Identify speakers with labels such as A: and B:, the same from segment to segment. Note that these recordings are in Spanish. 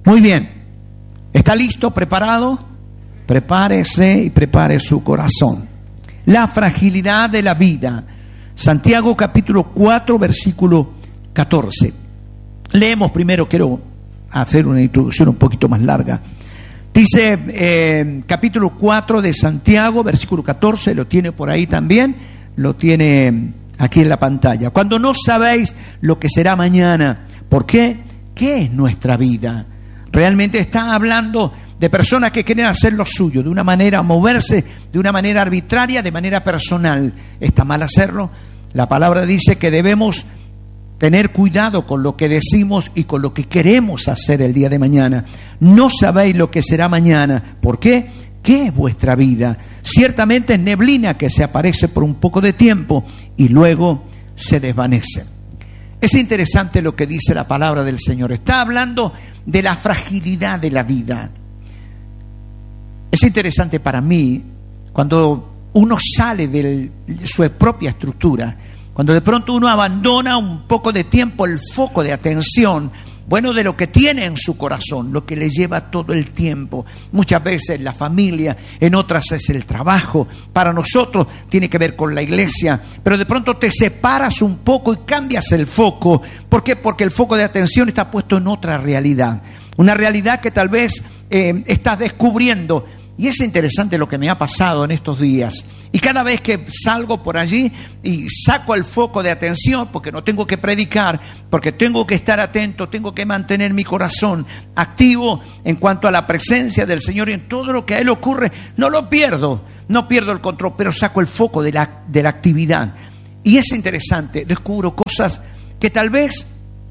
A: Muy bien. ¿Está listo? ¿Preparado? Prepárese y prepare su corazón. La fragilidad de la vida. Santiago capítulo 4, versículo 14. Leemos primero, quiero hacer una introducción un poquito más larga. Dice capítulo 4 de Santiago, versículo 14, lo tiene por ahí también, lo tiene aquí en la pantalla. Cuando no sabéis lo que será mañana, ¿por qué? ¿Qué es nuestra vida? Realmente está hablando de personas que quieren hacer lo suyo, de una manera, moverse de una manera arbitraria, de manera personal. ¿Está mal hacerlo? La palabra dice que debemos tener cuidado con lo que decimos y con lo que queremos hacer el día de mañana. No sabéis lo que será mañana. ¿Por qué? ¿Qué es vuestra vida? Ciertamente es neblina que se aparece por un poco de tiempo y luego se desvanece. Es interesante lo que dice la palabra del Señor. Está hablando de la fragilidad de la vida. Es interesante para mí cuando uno sale de su propia estructura, cuando de pronto uno abandona un poco de tiempo el foco de atención, bueno, de lo que tiene en su corazón, lo que le lleva todo el tiempo. Muchas veces la familia, en otras es el trabajo. Para nosotros tiene que ver con la iglesia, pero de pronto te separas un poco y cambias el foco. ¿Por qué? Porque el foco de atención está puesto en otra realidad. Una realidad que tal vez estás descubriendo. Y es interesante lo que me ha pasado en estos días. Y cada vez que salgo por allí y saco el foco de atención, porque no tengo que predicar, porque tengo que estar atento, tengo que mantener mi corazón activo en cuanto a la presencia del Señor y en todo lo que a Él ocurre, no lo pierdo, no pierdo el control, pero saco el foco de la actividad. Y es interesante, descubro cosas que tal vez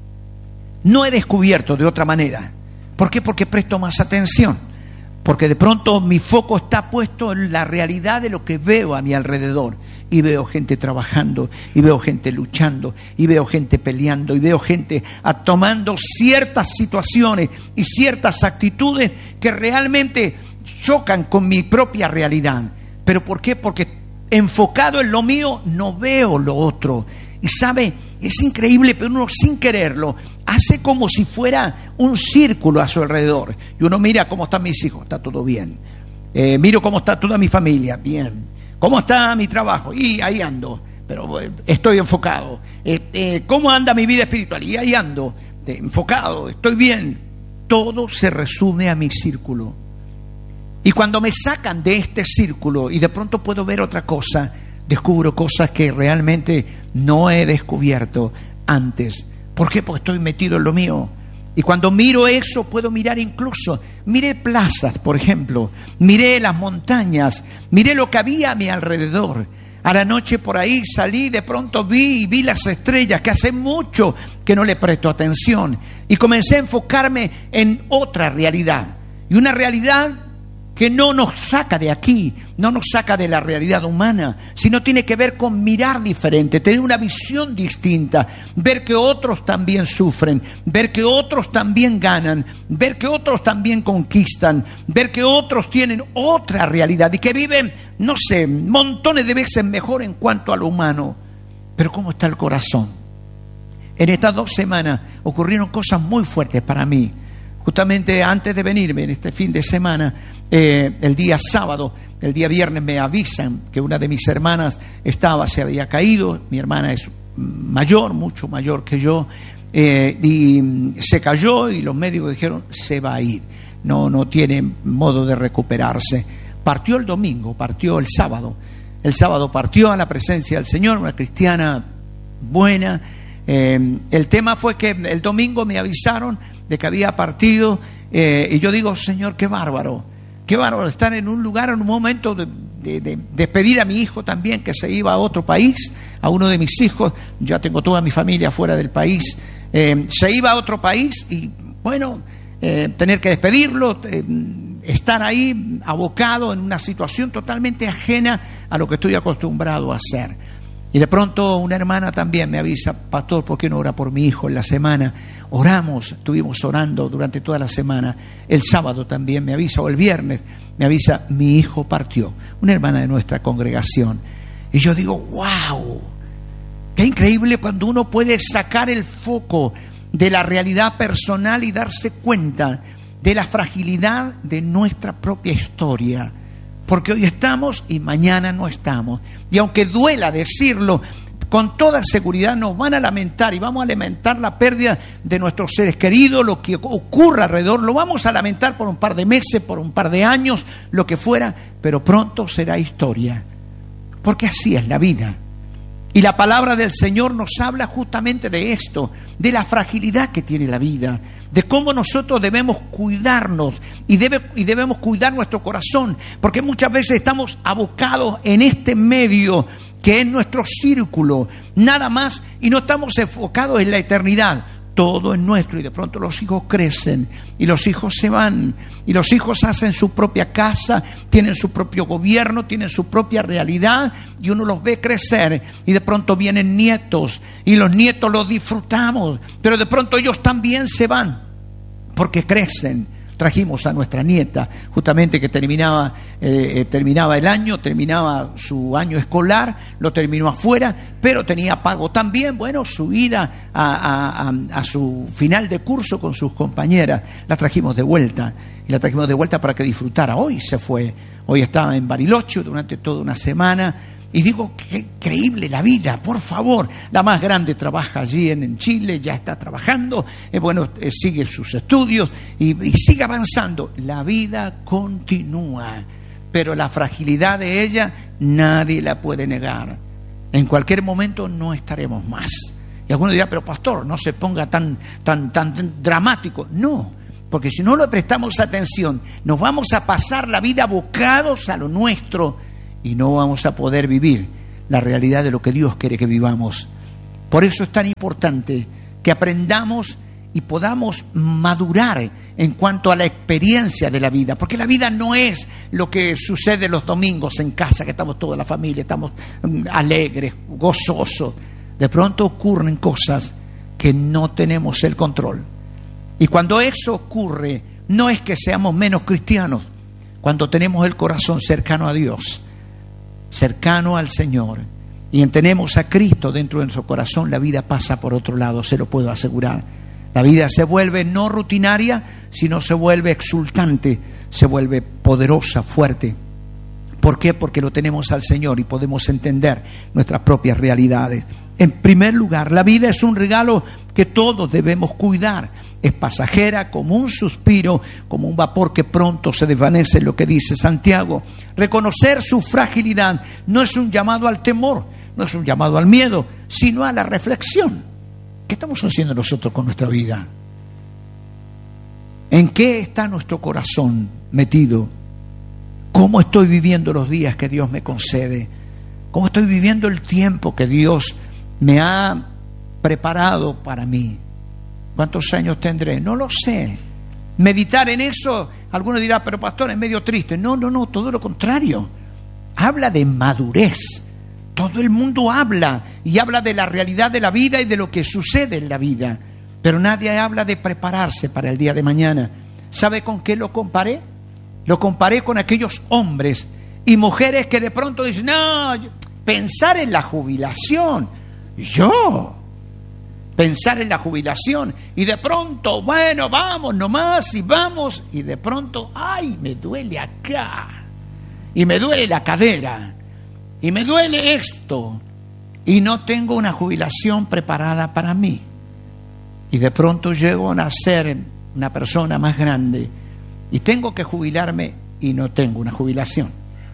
A: no he descubierto de otra manera. ¿Por qué? Porque presto más atención. Porque de pronto mi foco está puesto en la realidad de lo que veo a mi alrededor. Y veo gente trabajando, y veo gente luchando, y veo gente peleando, y veo gente tomando ciertas situaciones y ciertas actitudes que realmente chocan con mi propia realidad. ¿Pero por qué? Porque enfocado en lo mío no veo lo otro. Y sabe, es increíble, pero uno sin quererlo hace como si fuera un círculo a su alrededor. Y uno mira cómo están mis hijos, está todo bien. Miro cómo está toda mi familia, bien. ¿Cómo está mi trabajo? Y ahí ando, pero estoy enfocado. ¿Cómo anda mi vida espiritual? Y ahí ando, enfocado, estoy bien. Todo se resume a mi círculo. Y cuando me sacan de este círculo y de pronto puedo ver otra cosa, descubro cosas que realmente no he descubierto antes. ¿Por qué? Porque estoy metido en lo mío. Y cuando miro eso, puedo mirar incluso, miré plazas, por ejemplo, miré las montañas, miré lo que había a mi alrededor. A la noche por ahí salí, de pronto vi las estrellas, que hace mucho que no le presto atención. Y comencé a enfocarme en otra realidad. Y una realidad que no nos saca de aquí, no nos saca de la realidad humana, sino tiene que ver con mirar diferente, tener una visión distinta, ver que otros también sufren, ver que otros también ganan, ver que otros también conquistan, ver que otros tienen otra realidad y que viven, no sé, montones de veces mejor en cuanto a lo humano. Pero ¿cómo está el corazón? En estas 2 semanas ocurrieron cosas muy fuertes para mí. Justamente antes de venirme, en este fin de semana, el día sábado, el día viernes me avisan que una de mis hermanas se había caído. Mi hermana es mayor, mucho mayor que yo, y se cayó y los médicos dijeron se va a ir, no tiene modo de recuperarse. Partió el domingo, partió el sábado partió a la presencia del Señor, una cristiana buena. El tema fue que el domingo me avisaron de que había partido, y yo digo, Señor, qué bárbaro estar en un lugar, en un momento de despedir a mi hijo también, que se iba a otro país, a uno de mis hijos. Ya tengo toda mi familia fuera del país, se iba a otro país y bueno, tener que despedirlo, estar ahí abocado en una situación totalmente ajena a lo que estoy acostumbrado a hacer. Y de pronto una hermana también me avisa, pastor, ¿por qué no ora por mi hijo en la semana? Oramos, estuvimos orando durante toda la semana. El sábado también me avisa, o el viernes me avisa, mi hijo partió. Una hermana de nuestra congregación. Y yo digo, wow, qué increíble cuando uno puede sacar el foco de la realidad personal y darse cuenta de la fragilidad de nuestra propia historia. Porque hoy estamos y mañana no estamos. Y aunque duela decirlo, con toda seguridad nos van a lamentar y vamos a lamentar la pérdida de nuestros seres queridos, lo que ocurra alrededor, lo vamos a lamentar por un par de meses, por un par de años, lo que fuera, pero pronto será historia. Porque así es la vida. Y la palabra del Señor nos habla justamente de esto, de la fragilidad que tiene la vida, de cómo nosotros debemos cuidarnos y debemos cuidar nuestro corazón, porque muchas veces estamos abocados en este medio que es nuestro círculo, nada más, y no estamos enfocados en la eternidad. Todo es nuestro y de pronto los hijos crecen y los hijos se van y los hijos hacen su propia casa, tienen su propio gobierno, tienen su propia realidad y uno los ve crecer y de pronto vienen nietos y los nietos los disfrutamos, pero de pronto ellos también se van porque crecen. Trajimos a nuestra nieta, justamente que terminaba el año, terminaba su año escolar, lo terminó afuera, pero tenía pago también, bueno, su ida a su final de curso con sus compañeras. La trajimos de vuelta, y la trajimos de vuelta para que disfrutara. Hoy se fue, hoy estaba en Bariloche durante toda una semana. Y digo, qué increíble la vida, por favor. La más grande trabaja allí en Chile, ya está trabajando, sigue sus estudios y sigue avanzando. La vida continúa, pero la fragilidad de ella nadie la puede negar. En cualquier momento no estaremos más. Y alguno dirá, pero pastor, no se ponga tan dramático. No, porque si no le prestamos atención, nos vamos a pasar la vida abocados a lo nuestro, y no vamos a poder vivir la realidad de lo que Dios quiere que vivamos. Por eso es tan importante que aprendamos y podamos madurar en cuanto a la experiencia de la vida. Porque la vida no es lo que sucede los domingos en casa, que estamos toda la familia, estamos alegres, gozosos. De pronto ocurren cosas que no tenemos el control. Y cuando eso ocurre, no es que seamos menos cristianos. Cuando tenemos el corazón cercano a Dios, cercano al Señor, y tenemos a Cristo dentro de nuestro corazón, la vida pasa por otro lado, se lo puedo asegurar. La vida se vuelve no rutinaria, sino se vuelve exultante, se vuelve poderosa, fuerte. ¿Por qué? Porque lo tenemos al Señor y podemos entender nuestras propias realidades. En primer lugar, la vida es un regalo que todos debemos cuidar. Es pasajera como un suspiro, como un vapor que pronto se desvanece, lo que dice Santiago. Reconocer su fragilidad no es un llamado al temor, no es un llamado al miedo, sino a la reflexión. ¿Qué estamos haciendo nosotros con nuestra vida? ¿En qué está nuestro corazón metido? ¿Cómo estoy viviendo los días que Dios me concede? ¿Cómo estoy viviendo el tiempo que Dios me ha preparado para mí? ¿Cuántos años tendré? No lo sé. Meditar en eso, alguno dirá, pero pastor, es medio triste. No, todo lo contrario. Habla de madurez. Todo el mundo habla y habla de la realidad de la vida y de lo que sucede en la vida. Pero nadie habla de prepararse para el día de mañana. ¿Sabe con qué lo comparé? Lo comparé con aquellos hombres y mujeres que de pronto dicen, no, pensar en la jubilación. Pensar en la jubilación y de pronto, bueno, vamos nomás y vamos, y de pronto, ay, me duele acá y me duele la cadera y me duele esto y no tengo una jubilación preparada para mí, y de pronto llego a ser una persona más grande y tengo que jubilarme y no tengo una jubilación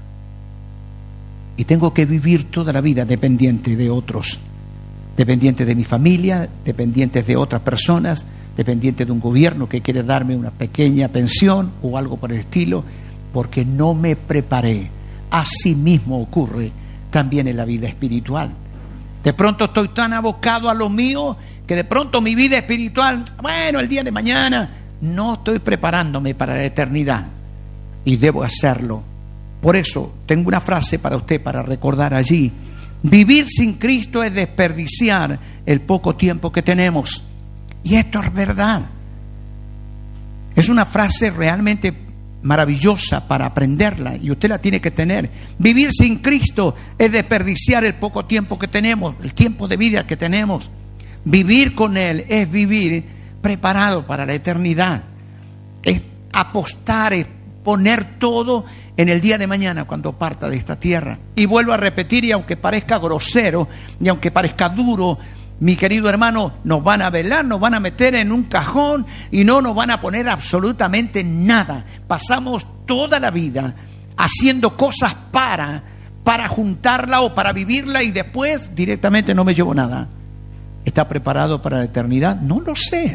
A: y tengo que vivir toda la vida dependiente de otros, dependiente de mi familia, dependientes de otras personas, dependiente de un gobierno que quiere darme una pequeña pensión o algo por el estilo, porque no me preparé. Así mismo ocurre también en la vida espiritual. De pronto estoy tan abocado a lo mío que de pronto mi vida espiritual, bueno, el día de mañana, no estoy preparándome para la eternidad y debo hacerlo. Por eso tengo una frase para usted para recordar allí. Vivir sin Cristo es desperdiciar el poco tiempo que tenemos. Y esto es verdad. Es una frase realmente maravillosa para aprenderla y usted la tiene que tener. Vivir sin Cristo es desperdiciar el poco tiempo que tenemos, el tiempo de vida que tenemos. Vivir con Él es vivir preparado para la eternidad. Es apostar, es poner todo en el día de mañana cuando parta de esta tierra. Y vuelvo a repetir, y aunque parezca grosero, y aunque parezca duro, mi querido hermano, nos van a velar, nos van a meter en un cajón y no nos van a poner absolutamente nada. Pasamos toda la vida haciendo cosas para juntarla o para vivirla, y después directamente no me llevo nada. ¿Está preparado para la eternidad? No lo sé.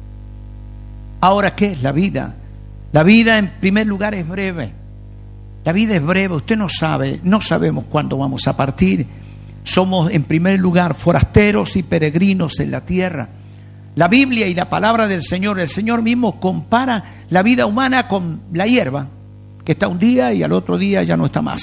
A: Ahora, ¿qué es la vida? La vida, en primer lugar, es breve. La vida es breve. Usted no sabe, no sabemos cuándo vamos a partir. Somos, en primer lugar, forasteros y peregrinos en la tierra. La Biblia y la palabra del Señor, el Señor mismo compara la vida humana con la hierba, que está un día y al otro día ya no está más.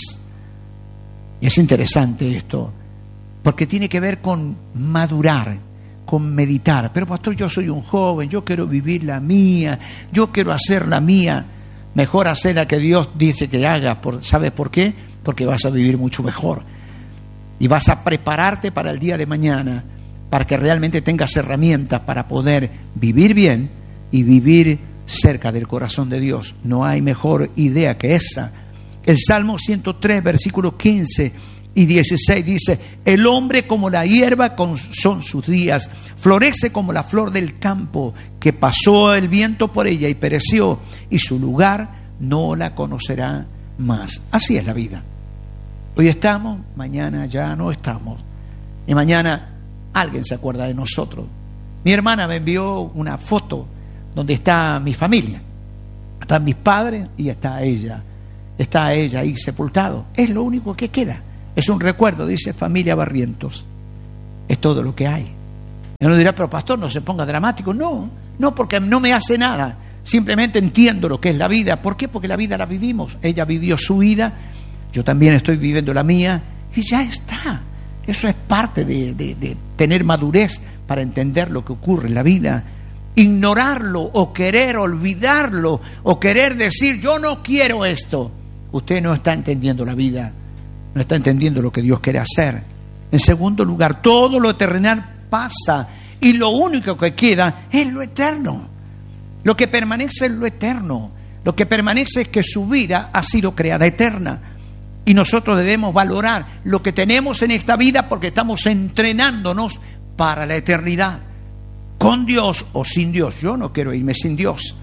A: Y es interesante esto, porque tiene que ver con madurar, con meditar. Pero pastor, yo soy un joven, yo quiero vivir la mía, yo quiero hacer la mía. Mejor hacer la que Dios dice que hagas. ¿Sabes por qué? Porque vas a vivir mucho mejor. Y vas a prepararte para el día de mañana, para que realmente tengas herramientas para poder vivir bien y vivir cerca del corazón de Dios. No hay mejor idea que esa. El Salmo 103, versículos 15 y 16 dice: el hombre como la hierba son sus días, florece como la flor del campo, que pasó el viento por ella y pereció, y su lugar no la conocerá más. Así es la vida. Hoy estamos, mañana ya no estamos. Y mañana alguien se acuerda de nosotros. Mi hermana me envió una foto donde está mi familia. Están mis padres y está ella. Está ella ahí sepultado. Es lo único que queda. Es un recuerdo, dice familia Barrientos. Es todo lo que hay. Y uno dirá, pero pastor, no se ponga dramático. No, porque no me hace nada. Simplemente entiendo lo que es la vida. ¿Por qué? Porque la vida la vivimos. Ella vivió su vida. Yo también estoy viviendo la mía y ya está. Eso es parte de tener madurez para entender lo que ocurre en la vida. Ignorarlo o querer olvidarlo o querer decir yo no quiero esto. Usted no está entendiendo la vida, no está entendiendo lo que Dios quiere hacer. En segundo lugar, todo lo terrenal pasa y lo único que queda es lo eterno. Lo que permanece es lo eterno. Lo que permanece es que su vida ha sido creada eterna. Y nosotros debemos valorar lo que tenemos en esta vida porque estamos entrenándonos para la eternidad. Con Dios o sin Dios. Yo no quiero irme sin Dios.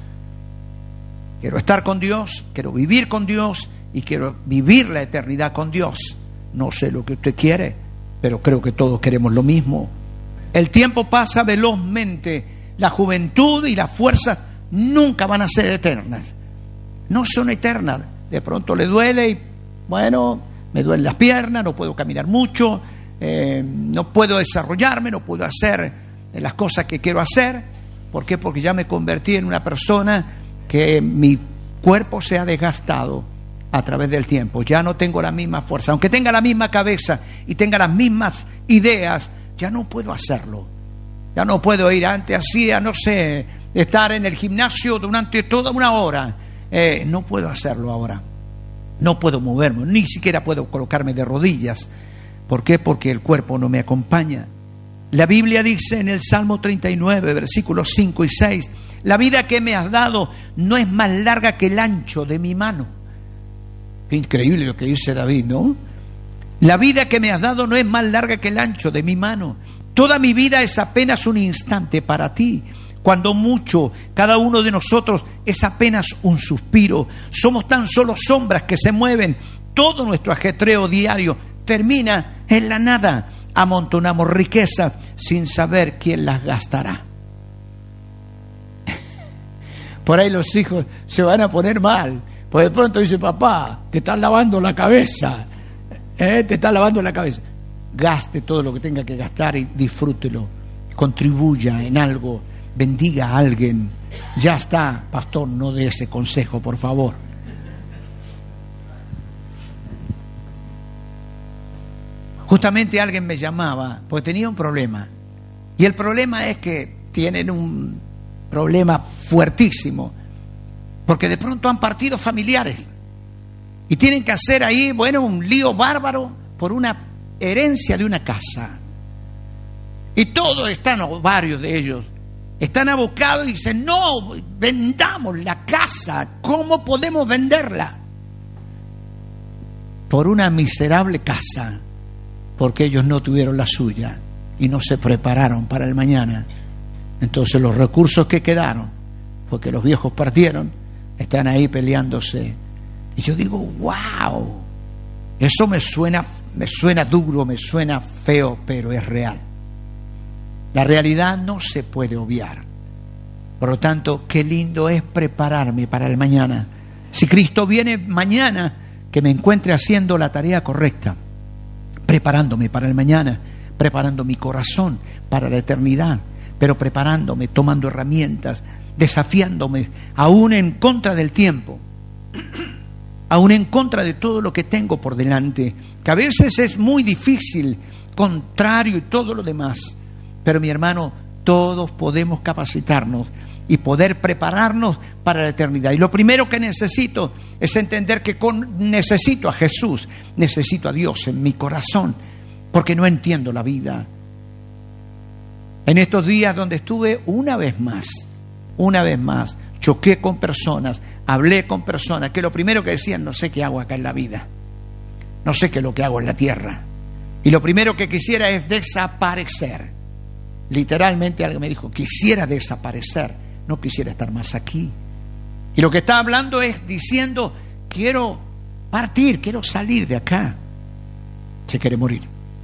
A: Quiero estar con Dios, quiero vivir con Dios y quiero vivir la eternidad con Dios. No sé lo que usted quiere, pero creo que todos queremos lo mismo. El tiempo pasa velozmente. La juventud y las fuerzas nunca van a ser eternas. No son eternas. De pronto le duele y bueno, me duelen las piernas, no puedo caminar mucho, no puedo desarrollarme, no puedo hacer las cosas que quiero hacer. ¿Por qué? Porque ya me convertí en una persona que mi cuerpo se ha desgastado a través del tiempo. Ya no tengo la misma fuerza. Aunque tenga la misma cabeza y tenga las mismas ideas, ya no puedo hacerlo. Ya no puedo ir. Antes hacía, no sé, estar en el gimnasio durante toda una hora. No puedo hacerlo ahora. No puedo moverme, ni siquiera puedo colocarme de rodillas. ¿Por qué? Porque el cuerpo no me acompaña. La Biblia dice en el Salmo 39, versículos 5 y 6, la vida que me has dado no es más larga que el ancho de mi mano. Qué increíble lo que dice David, ¿no? La vida que me has dado no es más larga que el ancho de mi mano. Toda mi vida es apenas un instante para ti. Cuando mucho, cada uno de nosotros es apenas un suspiro. Somos tan solo sombras que se mueven. Todo nuestro ajetreo diario termina en la nada. Amontonamos riquezas sin saber quién las gastará. Por ahí los hijos se van a poner mal. Pues de pronto dice, papá, te estás lavando la cabeza. Te estás lavando la cabeza. Gaste todo lo que tenga que gastar y disfrútelo. Contribuya en algo. Bendiga a alguien. Ya está, pastor, no dé ese consejo, por favor. Justamente alguien me llamaba porque tenía un problema. Y el problema es que tienen un problema fuertísimo. Porque de pronto han partido familiares. Y tienen que hacer ahí, bueno, un lío bárbaro por una herencia de una casa. Y todos están, o varios de ellos, Están abocados y dicen, no, vendamos la casa. ¿Cómo podemos venderla? Por una miserable casa, porque ellos no tuvieron la suya y no se prepararon para el mañana. Entonces los recursos que quedaron, porque los viejos partieron, están ahí peleándose. Y yo digo, wow, eso me suena duro, me suena feo, pero es real. La realidad no se puede obviar. Por lo tanto, qué lindo es prepararme para el mañana. Si Cristo viene mañana, que me encuentre haciendo la tarea correcta, preparándome para el mañana, preparando mi corazón para la eternidad, pero preparándome, tomando herramientas, desafiándome, aún en contra del tiempo, aún en contra de todo lo que tengo por delante, que a veces es muy difícil, contrario y todo lo demás. Pero mi hermano, todos podemos capacitarnos y poder prepararnos para la eternidad. Y lo primero que necesito es entender que necesito a Jesús, necesito a Dios en mi corazón, porque no entiendo la vida. En estos días donde estuve una vez más, choqué con personas, hablé con personas, que lo primero que decían, no sé qué hago acá en la vida, no sé qué es lo que hago en la tierra. Y lo primero que quisiera es desaparecer. Literalmente alguien me dijo, quisiera desaparecer, no quisiera estar más aquí. Y lo que está hablando es diciendo, quiero partir, quiero salir de acá. Se quiere morir.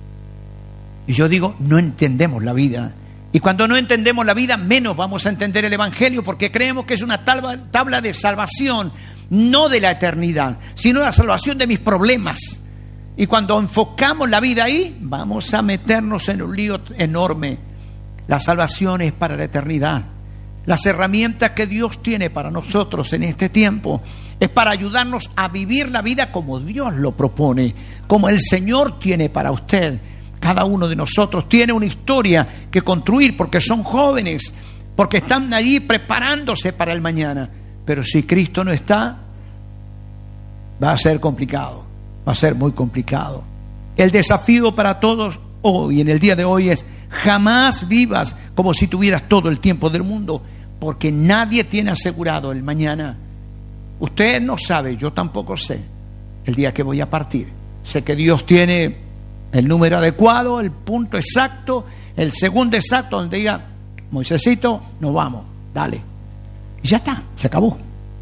A: Y yo digo, no entendemos la vida. Y cuando no entendemos la vida, menos vamos a entender el Evangelio, porque creemos que es una tabla de salvación, no de la eternidad, sino la salvación de mis problemas. Y cuando enfocamos la vida ahí, vamos a meternos en un lío enorme. La salvación es para la eternidad. Las herramientas que Dios tiene para nosotros en este tiempo es para ayudarnos a vivir la vida como Dios lo propone, como el Señor tiene para usted. Cada uno de nosotros tiene una historia que construir, porque son jóvenes, porque están ahí preparándose para el mañana. Pero si Cristo no está, va a ser complicado, va a ser muy complicado. El desafío para todos hoy, en el día de hoy, es: jamás vivas como si tuvieras todo el tiempo del mundo, porque nadie tiene asegurado el mañana. Usted no sabe, yo tampoco sé el día que voy a partir. Sé que Dios tiene el número adecuado, el punto exacto, el segundo exacto, donde diga, Moisésito, nos vamos, dale. Y ya está, se acabó.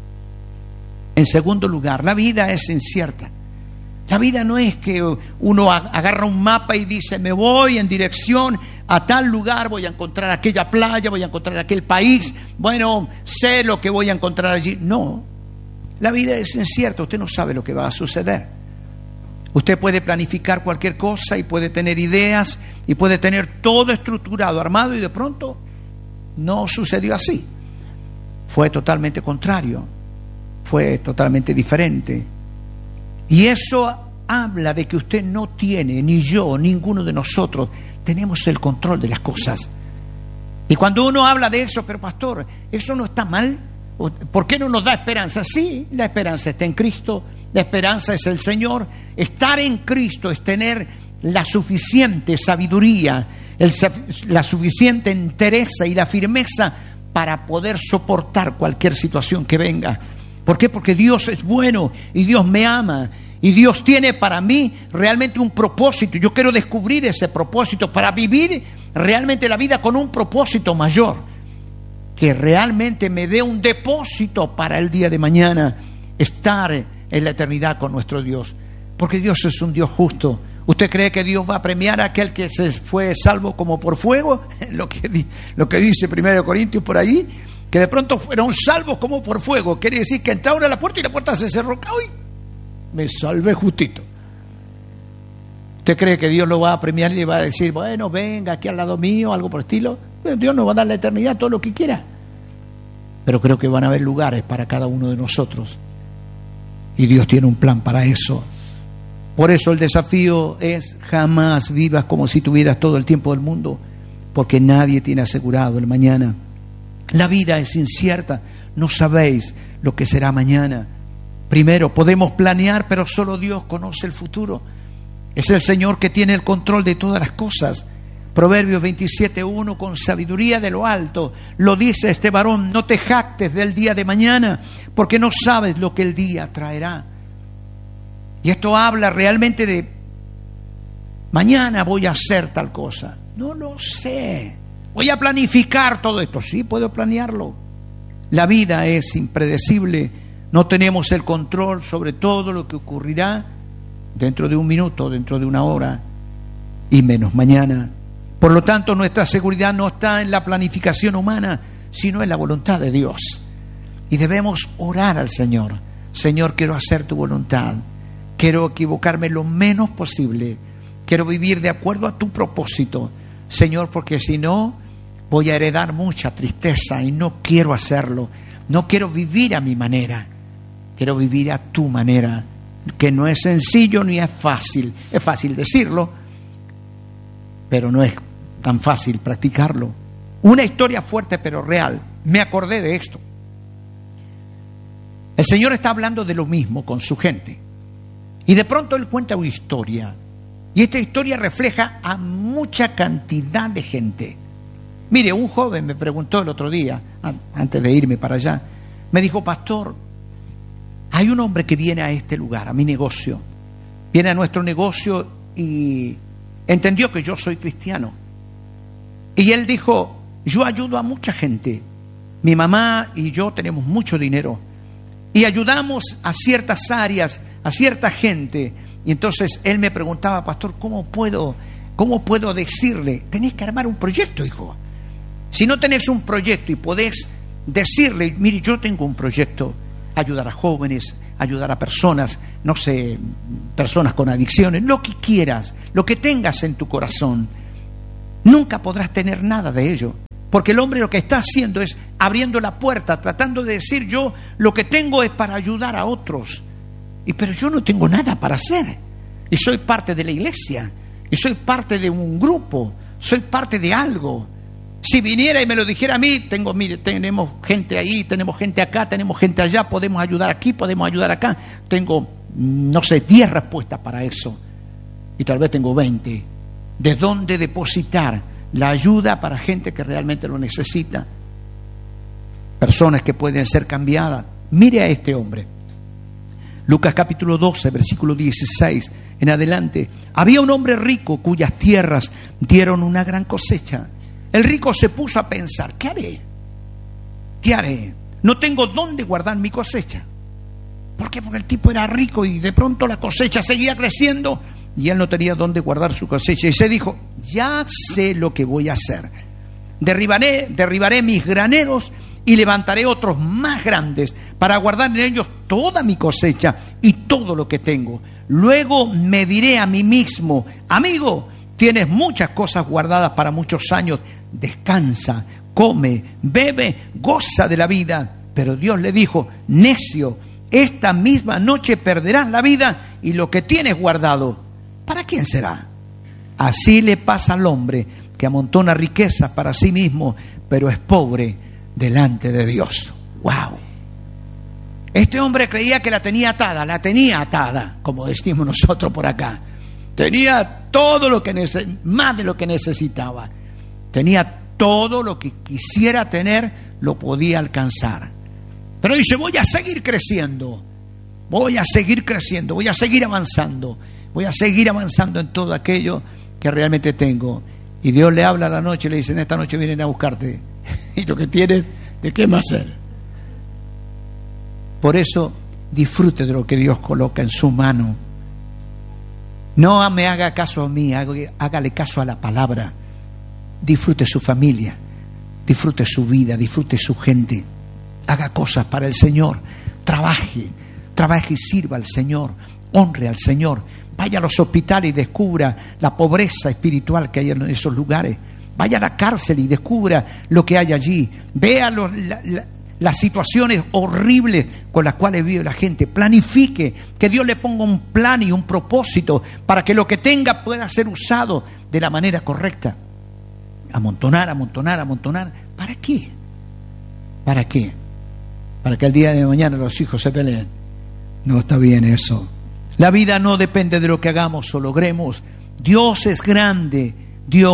A: En segundo lugar, la vida es incierta. La vida no es que uno agarra un mapa y dice, me voy en dirección a tal lugar, voy a encontrar aquella playa, voy a encontrar aquel país, bueno, sé lo que voy a encontrar allí. No, la vida es incierta, usted no sabe lo que va a suceder. Usted puede planificar cualquier cosa y puede tener ideas y puede tener todo estructurado, armado, y de pronto no sucedió así. Fue totalmente contrario, fue totalmente diferente. Y eso habla de que usted no tiene, ni yo, ninguno de nosotros, tenemos el control de las cosas. Y cuando uno habla de eso, pero pastor, ¿eso no está mal? ¿Por qué no nos da esperanza? Sí, la esperanza está en Cristo, la esperanza es el Señor. Estar en Cristo es tener la suficiente sabiduría, la suficiente entereza y la firmeza para poder soportar cualquier situación que venga. ¿Por qué? Porque Dios es bueno y Dios me ama y Dios tiene para mí realmente un propósito. Yo quiero descubrir ese propósito para vivir realmente la vida con un propósito mayor, que realmente me dé un depósito para el día de mañana, estar en la eternidad con nuestro Dios. Porque Dios es un Dios justo. ¿Usted cree que Dios va a premiar a aquel que se fue salvo como por fuego? Lo que dice 1 Corintios por ahí, que de pronto fueron salvos como por fuego. Quiere decir que entraron a la puerta y la puerta se cerró. ¡Uy! Me salvé justito. ¿Usted cree que Dios lo va a premiar y le va a decir, bueno, venga aquí al lado mío, algo por el estilo? Dios nos va a dar la eternidad, todo lo que quiera. Pero creo que van a haber lugares para cada uno de nosotros. Y Dios tiene un plan para eso. Por eso el desafío es: jamás vivas como si tuvieras todo el tiempo del mundo, porque nadie tiene asegurado el mañana. La vida es incierta, no sabéis lo que será mañana. Primero, podemos planear, pero solo Dios conoce el futuro. Es el Señor que tiene el control de todas las cosas. Proverbios 27:1, con sabiduría de lo alto lo dice este varón: no te jactes del día de mañana, porque no sabes lo que el día traerá. Y esto habla realmente de mañana voy a hacer tal cosa. No lo sé. Voy a planificar todo esto. Sí, puedo planearlo. La vida es impredecible. No tenemos el control sobre todo lo que ocurrirá dentro de un minuto, dentro de una hora, y menos mañana. Por lo tanto, nuestra seguridad no está en la planificación humana, sino en la voluntad de Dios. Y debemos orar al Señor. Señor, quiero hacer tu voluntad. Quiero equivocarme lo menos posible. Quiero vivir de acuerdo a tu propósito, Señor, porque si no, voy a heredar mucha tristeza y no quiero hacerlo. No quiero vivir a mi manera. Quiero vivir a tu manera, que no es sencillo ni es fácil. Es fácil decirlo, pero no es tan fácil practicarlo. Una historia fuerte pero real. Me acordé de esto. El Señor está hablando de lo mismo con su gente. Y de pronto Él cuenta una historia. Y esta historia refleja a mucha cantidad de gente. Mire, un joven me preguntó el otro día, antes de irme para allá, me dijo: pastor, hay un hombre que viene a este lugar, a mi negocio. Viene a nuestro negocio y entendió que yo soy cristiano. Y él dijo: yo ayudo a mucha gente. Mi mamá y yo tenemos mucho dinero. Y ayudamos a ciertas áreas, a cierta gente. Y entonces él me preguntaba: pastor, ¿cómo puedo decirle? Tenés que armar un proyecto, hijo. Si no tenés un proyecto y podés decirle: mire, yo tengo un proyecto, ayudar a jóvenes, ayudar a personas, no sé, personas con adicciones, lo que quieras, lo que tengas en tu corazón, nunca podrás tener nada de ello. Porque el hombre lo que está haciendo es abriendo la puerta, tratando de decir: yo lo que tengo es para ayudar a otros. Pero yo no tengo nada para hacer. Y soy parte de la iglesia. Y soy parte de un grupo. Soy parte de algo. Si viniera y me lo dijera a mí, tenemos gente ahí, tenemos gente acá, tenemos gente allá, podemos ayudar aquí, podemos ayudar acá. Tengo, 10 respuestas para eso. Y tal vez tengo 20. ¿De dónde depositar la ayuda para gente que realmente lo necesita? Personas que pueden ser cambiadas. Mire a este hombre. Lucas capítulo 12, versículo 16 en adelante. Había un hombre rico cuyas tierras dieron una gran cosecha. El rico se puso a pensar: ¿qué haré? ¿Qué haré? No tengo dónde guardar mi cosecha. ¿Por qué? Porque el tipo era rico y de pronto la cosecha seguía creciendo y él no tenía dónde guardar su cosecha. Y se dijo: ya sé lo que voy a hacer. Derribaré mis graneros y levantaré otros más grandes para guardar en ellos toda mi cosecha y todo lo que tengo. Luego me diré a mí mismo: amigo, tienes muchas cosas guardadas para muchos años. Descansa, come, bebe, goza de la vida. Pero Dios le dijo: necio, esta misma noche perderás la vida y lo que tienes guardado, ¿para quién será? Así le pasa al hombre que amontona riquezas para sí mismo, pero es pobre delante de Dios. ¡Wow! Este hombre creía que la tenía atada, como decimos nosotros por acá. Tenía todo lo que más de lo que necesitaba. Tenía todo lo que quisiera tener, lo podía alcanzar. Pero dice: voy a seguir creciendo, voy a seguir avanzando, voy a seguir avanzando en todo aquello que realmente tengo. Y Dios le habla a la noche y le dice: en esta noche vienen a buscarte. Y lo que tienes, ¿de qué más hacer? Por eso, disfrute de lo que Dios coloca en su mano. No me haga caso a mí, hágale caso a la palabra. Disfrute su familia, disfrute su vida, disfrute su gente. Haga cosas para el Señor. Trabaje y sirva al Señor. Honre al Señor. Vaya a los hospitales y descubra la pobreza espiritual que hay en esos lugares. Vaya a la cárcel y descubra lo que hay allí. Vea las situaciones horribles con las cuales vive la gente. Planifique, que Dios le ponga un plan y un propósito para que lo que tenga pueda ser usado de la manera correcta. Amontonar. ¿Para qué? ¿Para qué? Para que el día de mañana los hijos se peleen. No está bien eso. La vida no depende de lo que hagamos o logremos. Dios es grande, Dios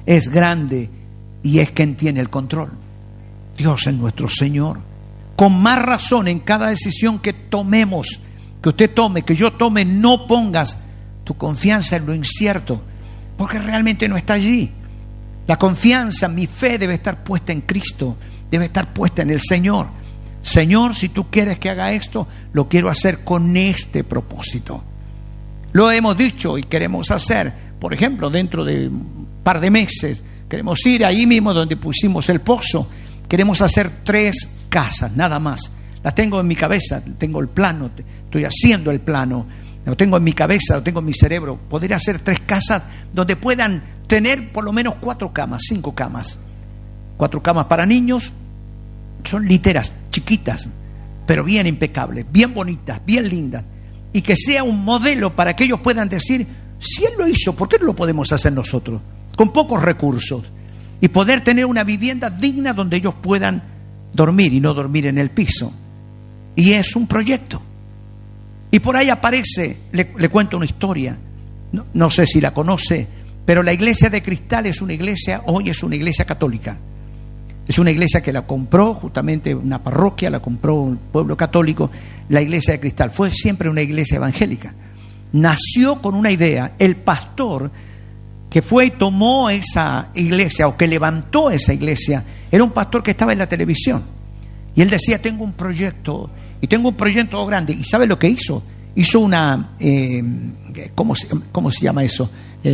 A: es grande y es quien tiene el control. Dios es nuestro Señor. Con más razón, en cada decisión que tomemos, que usted tome, que yo tome, no pongas tu confianza en lo incierto, porque realmente no está allí. La confianza, mi fe debe estar puesta en Cristo, debe estar puesta en el Señor. Señor, si tú quieres que haga esto, lo quiero hacer con este propósito. Lo hemos dicho y queremos hacer. Por ejemplo, dentro de un par de meses, queremos ir ahí mismo donde pusimos el pozo. Queremos hacer 3 casas, nada más. Las tengo en mi cabeza, tengo el plano, estoy haciendo el plano. Lo tengo en mi cabeza, lo tengo en mi cerebro. Poder hacer 3 casas donde puedan tener por lo menos 4 camas, 5 camas. 4 camas para niños. Son literas, chiquitas, pero bien impecables, bien bonitas, bien lindas. Y que sea un modelo para que ellos puedan decir, si Él lo hizo, ¿por qué no lo podemos hacer nosotros? Con pocos recursos. Y poder tener una vivienda digna donde ellos puedan dormir y no dormir en el piso. Y es un proyecto. Y por ahí aparece, le cuento una historia, no sé si la conoce, pero la iglesia de Cristal es una iglesia, hoy es una iglesia católica. Es una iglesia que la compró, justamente una parroquia, la compró un pueblo católico, la iglesia de Cristal. Fue siempre una iglesia evangélica. Nació con una idea. El pastor que fue y tomó esa iglesia, o que levantó esa iglesia, era un pastor que estaba en la televisión. Y él decía, tengo un proyecto, y tengo un proyecto grande. ¿Y sabe lo que hizo? Hizo una, ¿cómo se llama eso?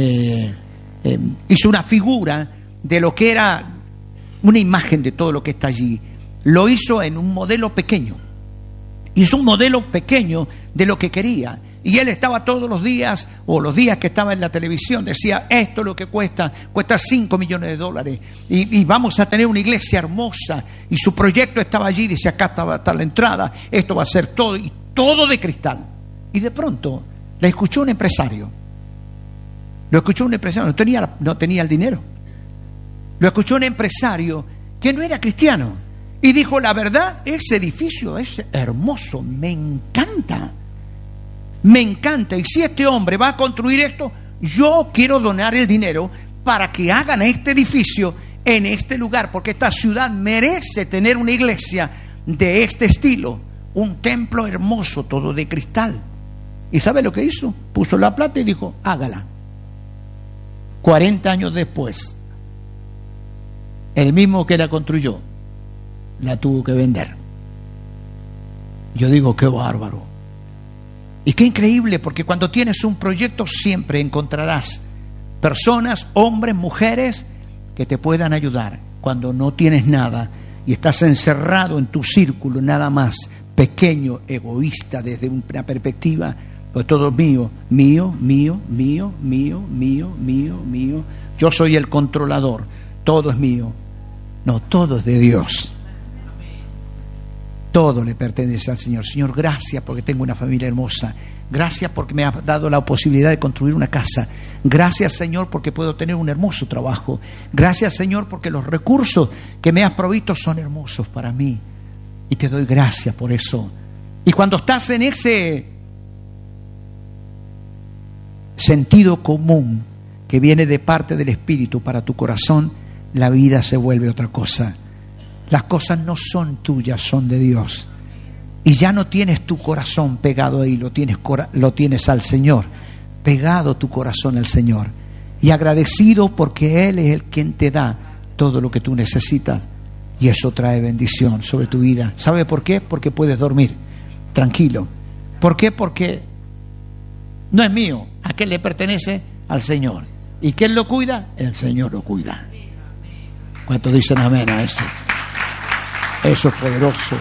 A: Hizo una figura de lo que era una imagen de todo lo que está allí. Lo hizo en un modelo pequeño. Hizo un modelo pequeño de lo que quería. Y él estaba todos los días, o los días que estaba en la televisión, decía, esto es lo que cuesta $5 millones. Y vamos a tener una iglesia hermosa. Y su proyecto estaba allí, dice, acá está la entrada, esto va a ser todo, y todo de cristal. Y de pronto, le escuchó un empresario. Lo escuchó un empresario, no tenía el dinero. Lo escuchó un empresario que no era cristiano. Y dijo, la verdad, ese edificio es hermoso, me encanta. Me encanta. Y si este hombre va a construir esto, yo quiero donar el dinero para que hagan este edificio en este lugar, porque esta ciudad merece tener una iglesia de este estilo, un templo hermoso, todo de cristal. ¿Y sabe lo que hizo? Puso la plata y dijo, hágala. 40 años después, el mismo que la construyó, la tuvo que vender. Yo digo, qué bárbaro. Y qué increíble, porque cuando tienes un proyecto siempre encontrarás personas, hombres, mujeres, que te puedan ayudar. Cuando no tienes nada y estás encerrado en tu círculo nada más, pequeño, egoísta desde una perspectiva, pues todo es mío, mío, mío, mío, mío, mío, mío, mío. Yo soy el controlador, todo es mío. No, todo es de Dios. Todo le pertenece al Señor. Señor, gracias porque tengo una familia hermosa. Gracias porque me has dado la posibilidad de construir una casa. Gracias, Señor, porque puedo tener un hermoso trabajo. Gracias, Señor, porque los recursos que me has provisto son hermosos para mí. Y te doy gracias por eso. Y cuando estás en ese sentido común que viene de parte del Espíritu para tu corazón, la vida se vuelve otra cosa. Las cosas no son tuyas, son de Dios. Y ya no tienes tu corazón pegado ahí, lo tienes al Señor. Pegado tu corazón al Señor. Y agradecido porque Él es el quien te da todo lo que tú necesitas. Y eso trae bendición sobre tu vida. ¿Sabe por qué? Porque puedes dormir tranquilo. ¿Por qué? Porque no es mío. ¿A qué le pertenece? Al Señor. ¿Y quién lo cuida? El Señor lo cuida. ¿Cuántos dicen amén a eso? Eso es poderoso.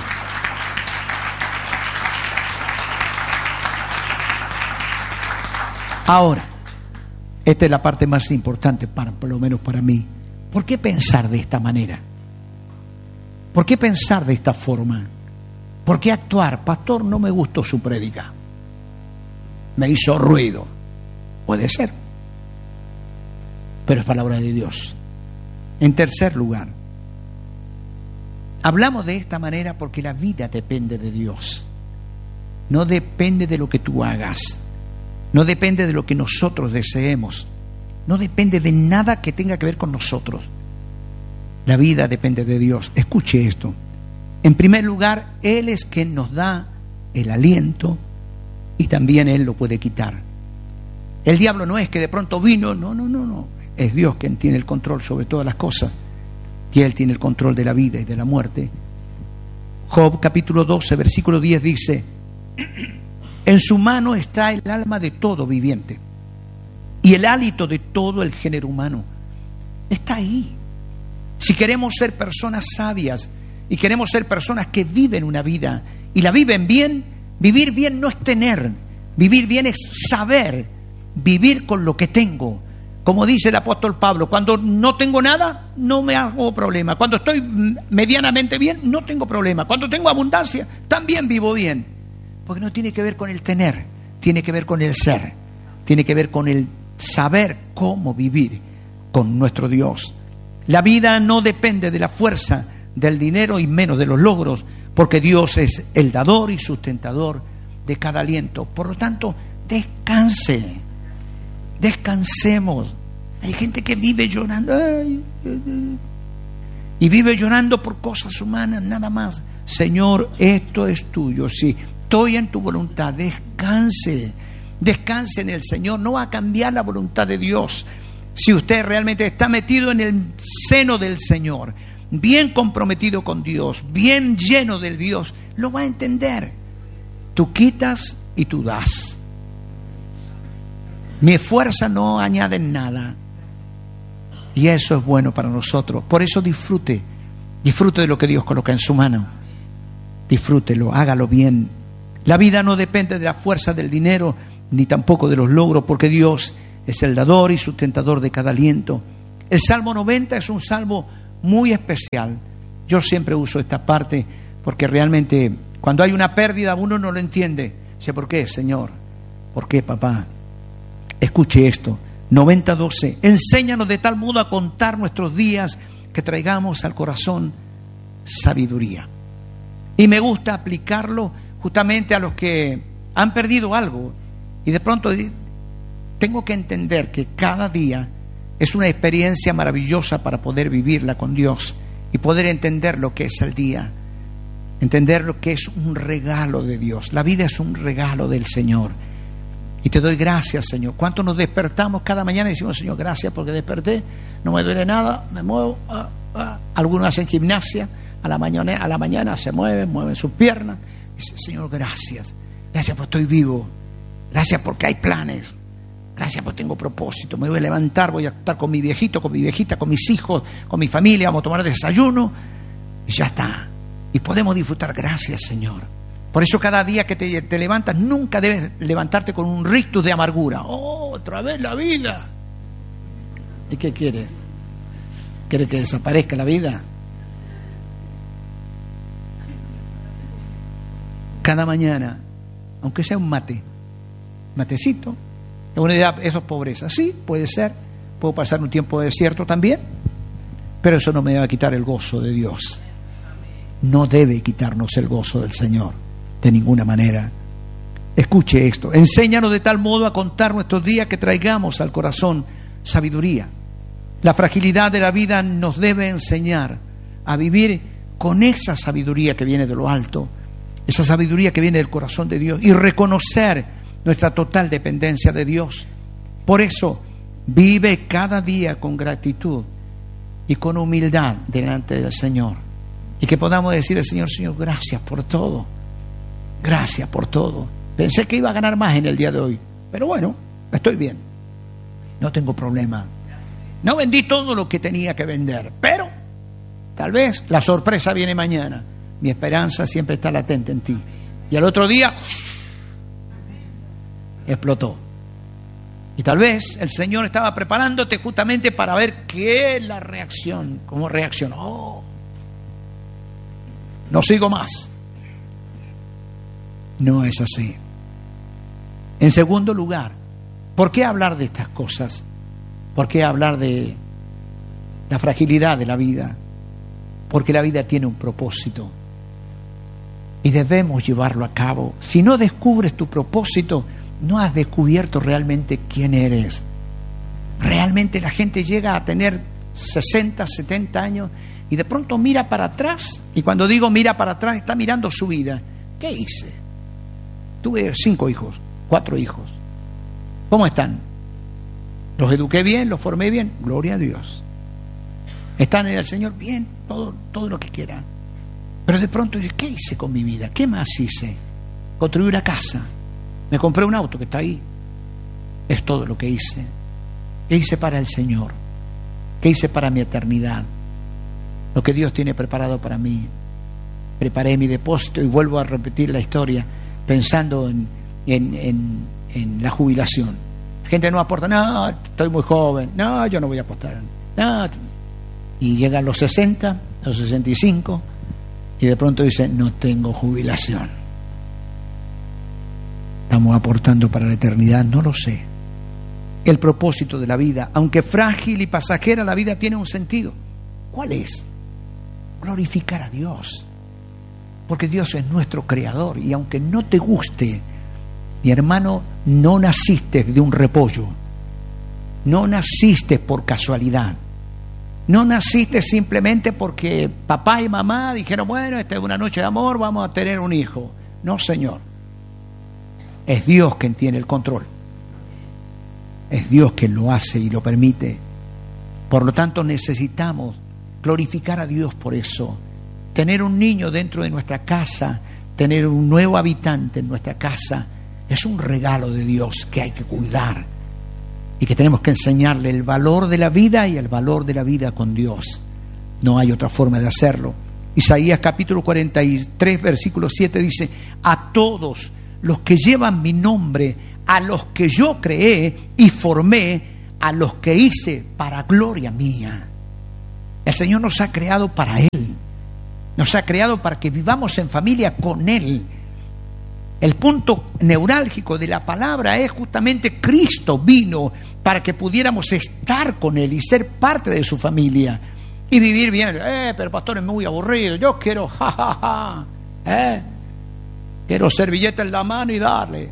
A: Ahora, esta es la parte más importante, por lo menos para mí. ¿Por qué pensar de esta manera? ¿Por qué pensar de esta forma? ¿Por qué actuar? Pastor, no me gustó su prédica. Me hizo ruido. Puede ser. Pero es palabra de Dios. En tercer lugar, hablamos de esta manera porque la vida depende de Dios. No depende de lo que tú hagas. No depende de lo que nosotros deseemos. no depende de nada que tenga que ver con nosotros. La vida depende de Dios. Escuche esto. En primer lugar, Él es quien nos da el aliento y también Él lo puede quitar. El diablo no es que de pronto vino, no. Es Dios quien tiene el control sobre todas las cosas y Él tiene el control de la vida y de la muerte. Job capítulo 12, versículo 10 dice: en su mano está el alma de todo viviente y el hálito de todo el género humano. Está ahí. Si queremos ser personas sabias y queremos ser personas que viven una vida y la viven bien, vivir bien no es tener, vivir bien es saber vivir con lo que tengo. Como dice el apóstol Pablo, cuando no tengo nada, no me hago problema. Cuando estoy medianamente bien, no tengo problema. Cuando tengo abundancia, también vivo bien. Porque no tiene que ver con el tener, tiene que ver con el ser, tiene que ver con el saber cómo vivir con nuestro Dios. La vida no depende de la fuerza del dinero y menos de los logros, porque Dios es el dador y sustentador de cada aliento. Por lo tanto, descansemos. Hay gente que vive llorando y vive llorando por cosas humanas, nada más. Señor, esto es tuyo, sí, estoy en tu voluntad. Descanse en el Señor. No va a cambiar la voluntad de Dios. Si usted realmente está metido en el seno del Señor, bien comprometido con Dios, bien lleno del Dios, lo va a entender. Tú quitas y tú das. Mi fuerza no añade nada. Y eso es bueno para nosotros. Por eso disfrute de lo que Dios coloca en su mano. Disfrútelo, hágalo bien. La vida no depende de la fuerza del dinero, ni tampoco de los logros, porque Dios es el dador y sustentador de cada aliento. El Salmo 90 es un salmo muy especial. Yo siempre uso esta parte porque realmente cuando hay una pérdida uno no lo entiende. Dice, ¿por qué, Señor? ¿Por qué, papá? Escuche esto. 90:12. Enséñanos de tal modo a contar nuestros días que traigamos al corazón sabiduría. Y me gusta aplicarlo justamente a los que han perdido algo y de pronto tengo que entender que cada día es una experiencia maravillosa para poder vivirla con Dios y poder entender lo que es el día, entender lo que es un regalo de Dios. La vida es un regalo del Señor. Y te doy gracias, Señor. ¿Cuánto nos despertamos cada mañana y decimos, Señor, gracias porque desperté, no me duele nada, me muevo? Algunos hacen gimnasia, a la mañana se mueven sus piernas. Y dicen, Señor, gracias porque estoy vivo, gracias porque hay planes, gracias porque tengo propósito. Me voy a levantar, voy a estar con mi viejito, con mi viejita, con mis hijos, con mi familia, vamos a tomar desayuno y ya está. Y podemos disfrutar. Gracias, Señor. Por eso cada día que te levantas, nunca debes levantarte con un rictus de amargura. ¡Oh, otra vez la vida! ¿Y qué quieres? ¿Quieres que desaparezca la vida? Cada mañana, aunque sea un matecito, una idea, eso es pobreza. Sí, puede ser. Puedo pasar un tiempo de desierto también, pero eso no me va a quitar el gozo de Dios. No debe quitarnos el gozo del Señor. De ninguna manera. Escuche esto. Enséñanos de tal modo a contar nuestros días que traigamos al corazón sabiduría. La fragilidad de la vida nos debe enseñar a vivir con esa sabiduría que viene de lo alto, esa sabiduría que viene del corazón de Dios y reconocer nuestra total dependencia de Dios. Por eso, vive cada día con gratitud y con humildad delante del Señor. Y que podamos decirle al Señor, Señor, gracias por todo. Gracias por todo. Pensé que iba a ganar más en el día de hoy, pero bueno, estoy bien. No tengo problema. No vendí todo lo que tenía que vender, pero tal vez la sorpresa viene mañana. Mi esperanza siempre está latente en ti. Y al otro día explotó. Y tal vez el Señor estaba preparándote justamente para ver qué es la reacción, cómo reaccionó. No sigo más. No es así. En segundo lugar, ¿por qué hablar de estas cosas? ¿Por qué hablar de la fragilidad de la vida? Porque la vida tiene un propósito y debemos llevarlo a cabo. Si no descubres tu propósito, no has descubierto realmente quién eres. Realmente la gente llega a tener 60, 70 años y de pronto mira para atrás, y cuando digo mira para atrás, está mirando su vida. ¿Qué hice? Tuve 5 hijos, 4 hijos. ¿Cómo están? ¿Los eduqué bien? ¿Los formé bien? Gloria a Dios. ¿Están en el Señor? Bien, todo lo que quieran. Pero de pronto dice, ¿qué hice con mi vida? ¿Qué más hice? Construí una casa, me compré un auto que está ahí. Es todo lo que hice. ¿Qué hice para el Señor? ¿Qué hice para mi eternidad? Lo que Dios tiene preparado para mí. Preparé mi depósito y vuelvo a repetir la historia pensando en la jubilación. La gente no aporta, no, estoy muy joven, no, yo no voy a aportar, no. Y llegan los 60, los 65 y de pronto dicen, no tengo jubilación. ¿Estamos aportando para la eternidad? No lo sé. El propósito de la vida, aunque frágil y pasajera, la vida tiene un sentido. ¿Cuál es? Glorificar a Dios. Porque Dios es nuestro creador, y aunque no te guste, mi hermano, no naciste de un repollo. No naciste por casualidad. No naciste simplemente porque papá y mamá dijeron, bueno, esta es una noche de amor, vamos a tener un hijo. No, Señor. Es Dios quien tiene el control. Es Dios quien lo hace y lo permite. Por lo tanto, necesitamos glorificar a Dios por eso. Tener un niño dentro de nuestra casa, tener un nuevo habitante en nuestra casa, es un regalo de Dios que hay que cuidar y que tenemos que enseñarle el valor de la vida y el valor de la vida con Dios. No hay otra forma de hacerlo. Isaías capítulo 43, versículo 7 dice, a todos los que llevan mi nombre, a los que yo creé y formé, a los que hice para gloria mía. El Señor nos ha creado para Él. Nos ha creado para que vivamos en familia con Él. El punto neurálgico de la palabra es justamente Cristo vino para que pudiéramos estar con Él y ser parte de su familia y vivir bien. Pero pastor, es muy aburrido. Yo quiero, quiero servilleta en la mano y darle.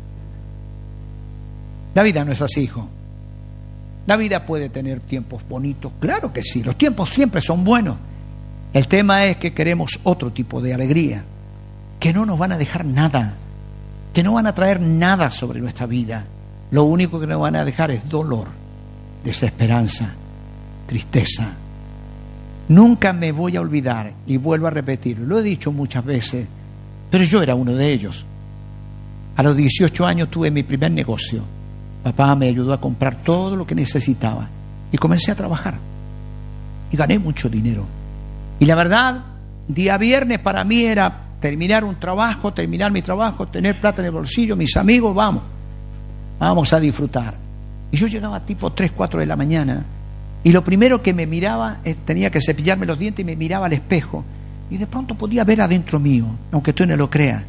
A: La vida no es así, hijo. La vida puede tener tiempos bonitos, claro que sí. Los tiempos siempre son buenos. El tema es que queremos otro tipo de alegría, que no nos van a dejar nada, que no van a traer nada sobre nuestra vida. Lo único que nos van a dejar es dolor, desesperanza, tristeza. Nunca me voy a olvidar, y vuelvo a repetirlo, lo he dicho muchas veces, pero yo era uno de ellos. A los 18 años tuve mi primer negocio. Papá me ayudó a comprar todo lo que necesitaba y comencé a trabajar y gané mucho dinero. Y la verdad, día viernes para mí era terminar mi trabajo, tener plata en el bolsillo, mis amigos, vamos a disfrutar. Y yo llegaba tipo 3, 4 de la mañana y lo primero que me miraba, tenía que cepillarme los dientes y me miraba al espejo y de pronto podía ver adentro mío, aunque tú no lo creas,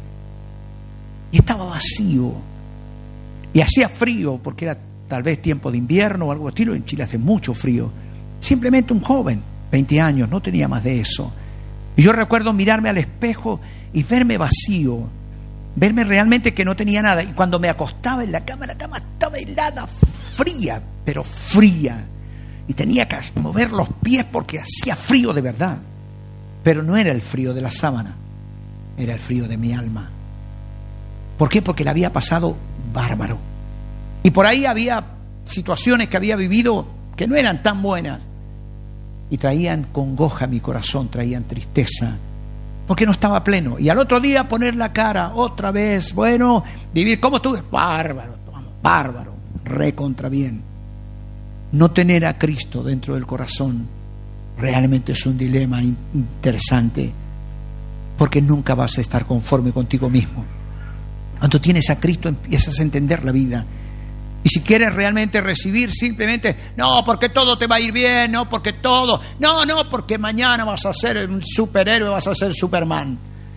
A: y estaba vacío y hacía frío porque era tal vez tiempo de invierno o algo estilo. En Chile hace mucho frío. Simplemente un joven, 20 años, no tenía más de eso. Y yo recuerdo mirarme al espejo y verme vacío, verme realmente que no tenía nada. Y cuando me acostaba en la cama estaba helada, fría, pero fría. Y tenía que mover los pies porque hacía frío de verdad. Pero no era el frío de la sábana, era el frío de mi alma. ¿Por qué? Porque la había pasado bárbaro. Y por ahí había situaciones que había vivido que no eran tan buenas. Y traían congoja a mi corazón, traían tristeza, porque no estaba pleno. Y al otro día poner la cara otra vez, bueno, vivir, ¿cómo estuve? Bárbaro, recontra bien. No tener a Cristo dentro del corazón realmente es un dilema interesante, porque nunca vas a estar conforme contigo mismo. Cuando tienes a Cristo empiezas a entender la vida. Y si quieres realmente recibir, simplemente, no, porque todo te va a ir bien, no, porque todo, no, porque mañana vas a ser un superhéroe, vas a ser Superman.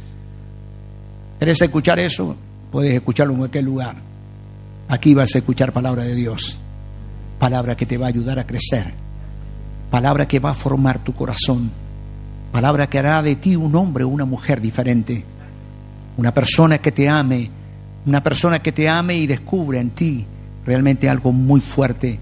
A: ¿Querés escuchar eso? Puedes escucharlo en cualquier lugar. Aquí vas a escuchar palabra de Dios, palabra que te va a ayudar a crecer, palabra que va a formar tu corazón, palabra que hará de ti un hombre o una mujer diferente, una persona que te ame y descubre en ti realmente algo muy fuerte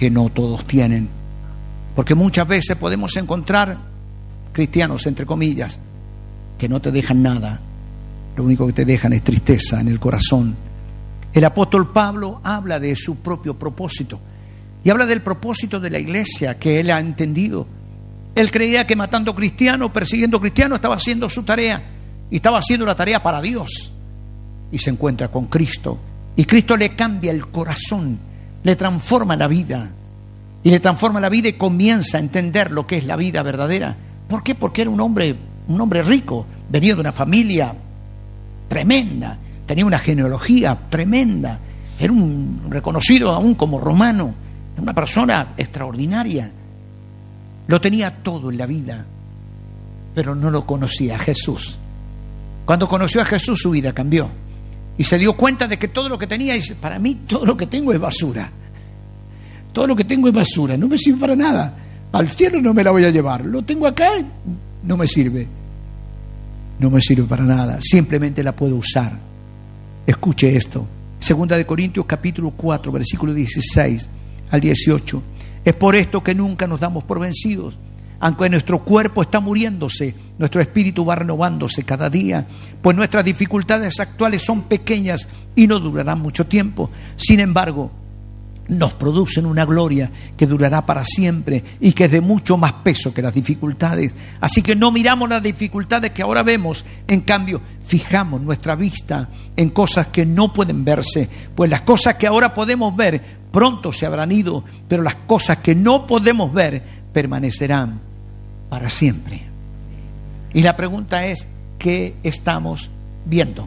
A: que no todos tienen. Porque muchas veces podemos encontrar cristianos, entre comillas, que no te dejan nada. Lo único que te dejan es tristeza en el corazón. El apóstol Pablo habla de su propio propósito y habla del propósito de la iglesia que él ha entendido. Él creía que matando cristianos, persiguiendo cristianos, estaba haciendo su tarea y estaba haciendo la tarea para Dios. Y se encuentra con Cristo y Cristo le cambia el corazón, le transforma la vida y le transforma la vida y comienza a entender lo que es la vida verdadera. ¿Por qué? Porque era un hombre rico, venía de una familia tremenda, tenía una genealogía tremenda, era un reconocido aún como romano, una persona extraordinaria. Lo tenía todo en la vida, pero no lo conocía a Jesús. Cuando conoció a Jesús, su vida cambió y se dio cuenta de que todo lo que tenía, dice, para mí todo lo que tengo es basura. Todo lo que tengo es basura, no me sirve para nada. Al cielo no me la voy a llevar, lo tengo acá, no me sirve. No me sirve para nada, simplemente la puedo usar. Escuche esto, 2 Corintios capítulo 4, versículo 16 al 18. Es por esto que nunca nos damos por vencidos. Aunque nuestro cuerpo está muriéndose, nuestro espíritu va renovándose cada día, pues nuestras dificultades actuales son pequeñas y no durarán mucho tiempo. Sin embargo, nos producen una gloria que durará para siempre y que es de mucho más peso que las dificultades. Así que no miramos las dificultades que ahora vemos, en cambio fijamos nuestra vista en cosas que no pueden verse, pues las cosas que ahora podemos ver pronto se habrán ido, pero las cosas que no podemos ver permanecerán para siempre. Y la pregunta es, ¿qué estamos viendo?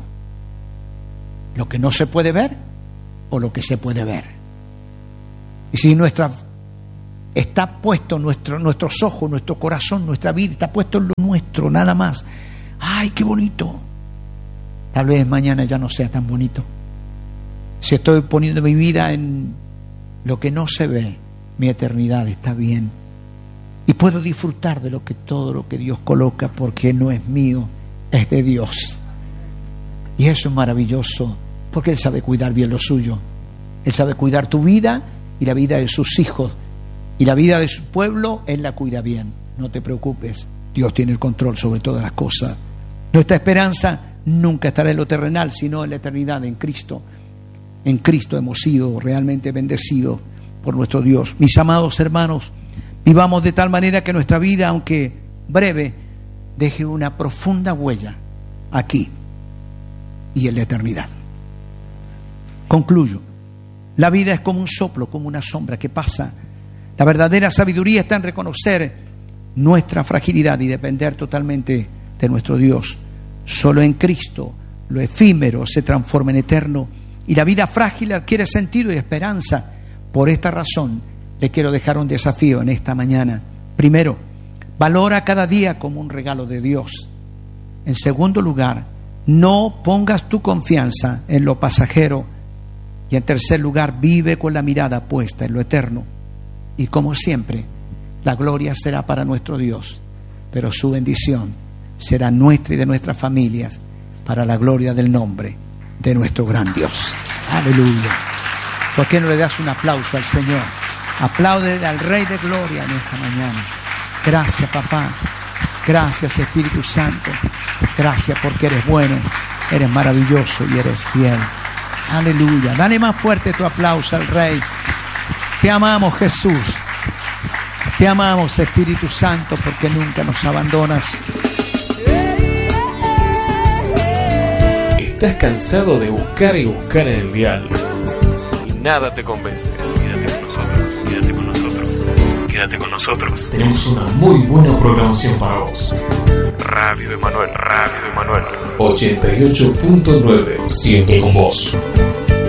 A: ¿Lo que no se puede ver o lo que se puede ver? Y si está puesto nuestros ojos, nuestro corazón, nuestra vida, está puesto en lo nuestro, nada más. ¡Ay, qué bonito! Tal vez mañana ya no sea tan bonito. Si estoy poniendo mi vida en lo que no se ve, mi eternidad está bien. Y puedo disfrutar de todo lo que Dios coloca, porque no es mío, es de Dios. Y eso es maravilloso, porque Él sabe cuidar bien lo suyo. Él sabe cuidar tu vida y la vida de sus hijos, y la vida de su pueblo, Él la cuida bien. No te preocupes, Dios tiene el control sobre todas las cosas. Nuestra esperanza nunca estará en lo terrenal, sino en la eternidad, en Cristo. En Cristo hemos sido realmente bendecidos por nuestro Dios. Mis amados hermanos, vivamos de tal manera que nuestra vida, aunque breve, deje una profunda huella aquí y en la eternidad. Concluyo. La vida es como un soplo, como una sombra que pasa. La verdadera sabiduría está en reconocer nuestra fragilidad y depender totalmente de nuestro Dios. Solo en Cristo lo efímero se transforma en eterno y la vida frágil adquiere sentido y esperanza. Por esta razón le quiero dejar un desafío en esta mañana. Primero, valora cada día como un regalo de Dios. En segundo lugar, no pongas tu confianza en lo pasajero. Y en tercer lugar, vive con la mirada puesta en lo eterno. Y como siempre, la gloria será para nuestro Dios, pero su bendición será nuestra y de nuestras familias, para la gloria del nombre de nuestro gran Dios. Aleluya. ¿Por qué no le das un aplauso al Señor? Aplaude al Rey de Gloria en esta mañana. Gracias, papá. Gracias, Espíritu Santo. Gracias porque eres bueno, eres maravilloso y eres fiel. Aleluya. Dale más fuerte tu aplauso al Rey. Te amamos, Jesús. Te amamos, Espíritu Santo, porque nunca nos abandonas.
B: ¿Estás cansado de buscar y buscar en el dial y nada te convence? Quédate con nosotros, quédate con nosotros, quédate con nosotros. Tenemos una muy buena programación para vos. Radio Emanuel 88.9, siempre con vos.